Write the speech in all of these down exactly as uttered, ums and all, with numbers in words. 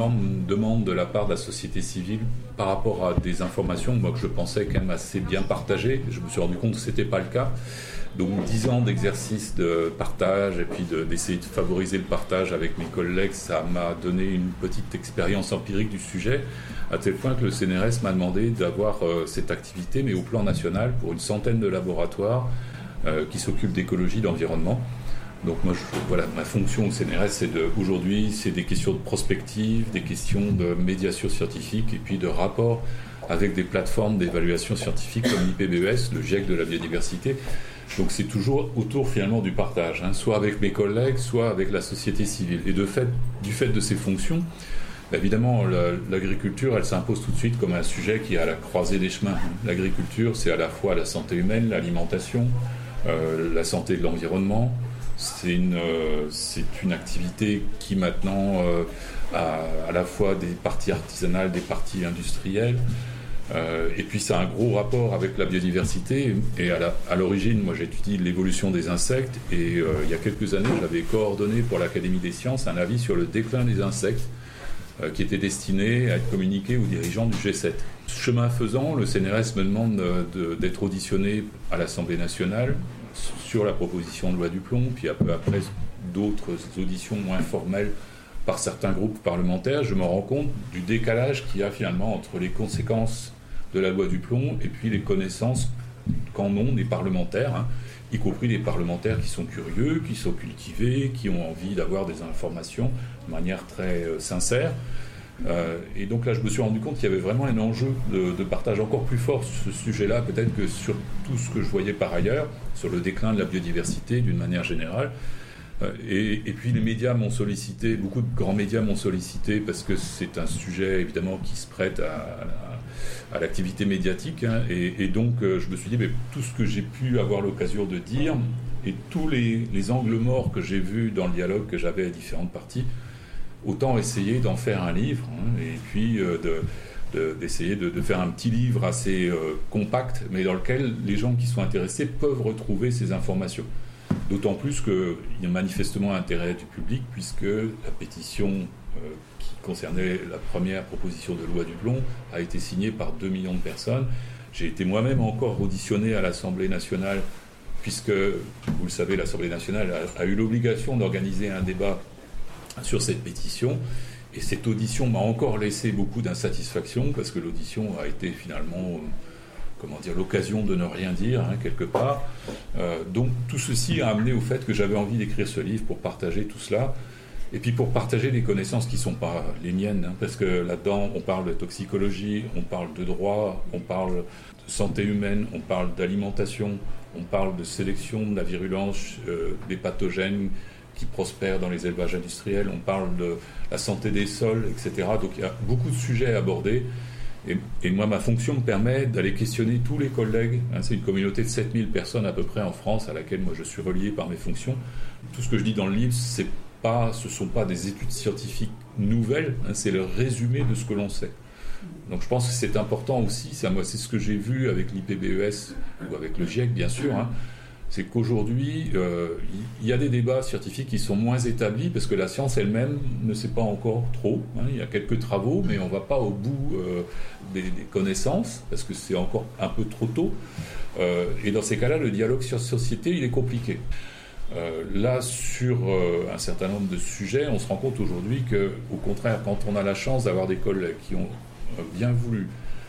Une demande de la part de la société civile par rapport à des informations moi, que je pensais quand même assez bien partagées. Je me suis rendu compte que ce n'était pas le cas. Donc dix ans d'exercice de partage et puis de, d'essayer de favoriser le partage avec mes collègues, ça m'a donné une petite expérience empirique du sujet, à tel point que le C N R S m'a demandé d'avoir euh, cette activité, mais au plan national, pour une centaine de laboratoires euh, qui s'occupent d'écologie, d'environnement. Donc moi, je, voilà, ma fonction au C N R S, c'est de, aujourd'hui, c'est des questions de prospective, des questions de médiation scientifique et puis de rapport avec des plateformes d'évaluation scientifique comme l'I P B E S, le GIEC de la biodiversité. Donc c'est toujours autour finalement du partage, hein, soit avec mes collègues, soit avec la société civile. Et de fait, du fait de ces fonctions, évidemment, la, l'agriculture, elle s'impose tout de suite comme un sujet qui est à la croisée des chemins. L'agriculture, c'est à la fois la santé humaine, l'alimentation, euh, la santé de l'environnement. C'est une, euh, c'est une activité qui maintenant euh, a à la fois des parties artisanales, des parties industrielles. Euh, et puis ça a un gros rapport avec la biodiversité. Et à, la, à l'origine, moi j'étudie l'évolution des insectes. Et euh, il y a quelques années, j'avais coordonné pour l'Académie des sciences un avis sur le déclin des insectes euh, qui était destiné à être communiqué aux dirigeants du G sept. Chemin faisant, le C N R S me demande de, de, d'être auditionné à l'Assemblée nationale sur la proposition de loi du plomb, puis un peu après d'autres auditions moins formelles par certains groupes parlementaires. Je me rends compte du décalage qu'il y a finalement entre les conséquences de la loi du plomb et puis les connaissances qu'en ont les parlementaires, hein, y compris les parlementaires qui sont curieux, qui sont cultivés, qui ont envie d'avoir des informations de manière très euh, sincère. Euh, et donc là, je me suis rendu compte qu'il y avait vraiment un enjeu de, de partage encore plus fort sur ce sujet-là, peut-être que sur tout ce que je voyais par ailleurs, sur le déclin de la biodiversité d'une manière générale. Euh, et, et puis les médias m'ont sollicité, beaucoup de grands médias m'ont sollicité, parce que c'est un sujet évidemment qui se prête à, à, à l'activité médiatique. Hein, et, et donc euh, je me suis dit, mais tout ce que j'ai pu avoir l'occasion de dire, et tous les, les angles morts que j'ai vus dans le dialogue que j'avais à différentes parties, autant essayer d'en faire un livre, hein, et puis euh, de, de, d'essayer de, de faire un petit livre assez euh, compact, mais dans lequel les gens qui sont intéressés peuvent retrouver ces informations. D'autant plus qu'il y a manifestement intérêt du public, puisque la pétition euh, qui concernait la première proposition de loi du plomb a été signée par deux millions de personnes. J'ai été moi-même encore auditionné à l'Assemblée nationale, puisque, vous le savez, l'Assemblée nationale a, a eu l'obligation d'organiser un débat sur cette pétition, et cette audition m'a encore laissé beaucoup d'insatisfaction, parce que l'audition a été finalement, euh, comment dire, l'occasion de ne rien dire, hein, quelque part. Euh, donc tout ceci a amené au fait que j'avais envie d'écrire ce livre pour partager tout cela, et puis pour partager des connaissances qui ne sont pas les miennes, hein, parce que là-dedans on parle de toxicologie, on parle de droit, on parle de santé humaine, on parle d'alimentation, on parle de sélection de la virulence euh, des pathogènes qui prospèrent dans les élevages industriels, on parle de la santé des sols, et cetera. Donc il y a beaucoup de sujets à aborder. Et, et moi, ma fonction me permet d'aller questionner tous les collègues. Hein, c'est une communauté de sept mille personnes à peu près en France, à laquelle moi je suis relié par mes fonctions. Tout ce que je dis dans le livre, c'est pas, ce ne sont pas des études scientifiques nouvelles, hein, c'est le résumé de ce que l'on sait. Donc je pense que c'est important aussi, ça, moi, c'est ce que j'ai vu avec l'I P B E S ou avec le GIEC, bien sûr, hein, c'est qu'aujourd'hui, euh, il y a des débats scientifiques qui sont moins établis parce que la science elle-même ne sait pas encore trop. Hein. Il y a quelques travaux, mais on ne va pas au bout euh, des, des connaissances parce que c'est encore un peu trop tôt. Euh, et dans ces cas-là, le dialogue sur société, il est compliqué. Euh, là, sur euh, un certain nombre de sujets, on se rend compte aujourd'hui qu'au contraire, quand on a la chance d'avoir des collègues qui ont euh, bien voulu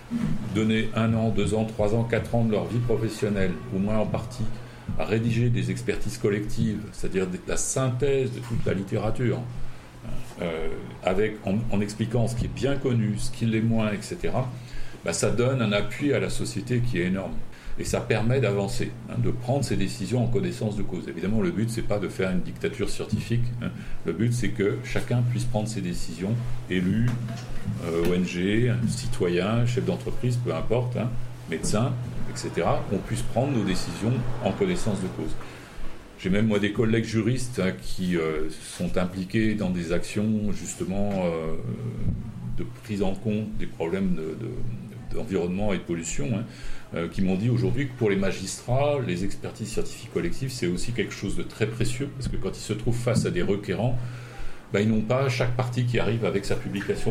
donner un an, deux ans, trois ans, quatre ans de leur vie professionnelle, au moins en partie, à rédiger des expertises collectives, c'est-à-dire la synthèse de toute la littérature, euh, avec, en, en expliquant ce qui est bien connu, ce qui l'est moins, et cetera, bah, ça donne un appui à la société qui est énorme. Et ça permet d'avancer, hein, de prendre ces décisions en connaissance de cause. Évidemment, le but, c'est pas de faire une dictature scientifique. Hein. Le but, c'est que chacun puisse prendre ses décisions, élus, euh, O N G, citoyens, chefs d'entreprise, peu importe, hein, médecins, et cetera, qu'on puisse prendre nos décisions en connaissance de cause. J'ai même, moi, des collègues juristes hein, qui euh, sont impliqués dans des actions, justement, euh, de prise en compte des problèmes de, de, d'environnement et de pollution, hein, euh, qui m'ont dit aujourd'hui que pour les magistrats, les expertises scientifiques collectives, c'est aussi quelque chose de très précieux, parce que quand ils se trouvent face à des requérants, bah, ils n'ont pas chaque partie qui arrive avec sa publication